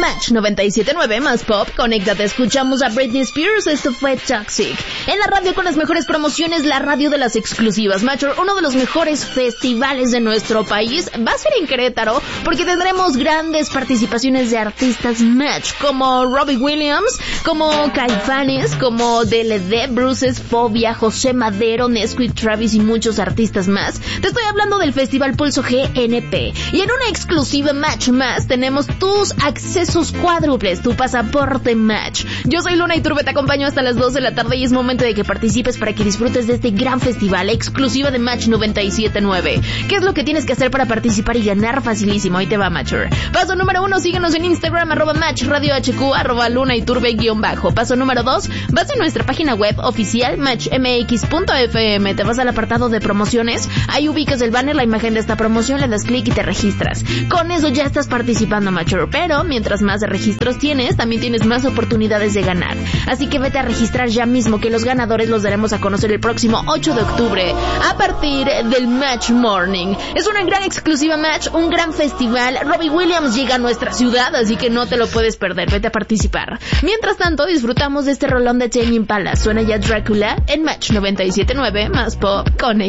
Match 97.9 más pop, conéctate, escuchamos a Britney Spears, esto fue Toxic. En la radio con las mejores promociones, la radio de las exclusivas. Matcher, uno de los mejores festivales de nuestro país, va a ser en Querétaro, porque tendremos grandes participaciones de artistas Match, como Robbie Williams, como Caifanes, como DLD, Bruces, Fobia, José Madero, Nesquik, Travis y muchos artistas más. Te estoy hablando del Festival Pulso GNP. Y en una exclusiva Match más, tenemos tus accesos cuádruples, tu pasaporte Match. Yo soy Luna Iturbe, te acompaño hasta las 2 de la tarde y es momento de que participes para que disfrutes de este gran festival exclusiva de Match 97.9. ¿Qué es lo que tienes que hacer para participar y ganar? Facilísimo, ahí te va, Matcher. Paso número 1, síguenos en Instagram, @Match Radio HQ, @Luna Iturbe _. Paso número 2, vas a nuestra página web oficial matchmx.fm, te vas al apartado de promociones, ahí ubicas el banner, la imagen de esta promoción, le das clic y te registras. Con eso ya estás participando, Matcher, pero mientras más registros tienes, también tienes más oportunidades de ganar. Así que vete a registrar ya mismo, que los ganadores los daremos a conocer el próximo 8 de octubre a partir del Match Morning. Es una gran exclusiva Match, un gran festival. Robbie Williams llega a nuestra ciudad, así que no te lo puedes perder, vete a participar. Mientras tanto, disfrutamos de este rolón de Tame Impala. Suena ya Drácula en Match 97.9 más pop, conecta.